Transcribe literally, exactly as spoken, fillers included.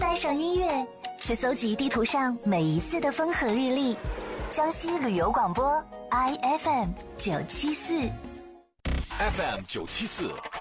带上音乐，是搜集地图上每一次的风和日丽。江西旅游广播 I F M 九七四 ，F M 九七四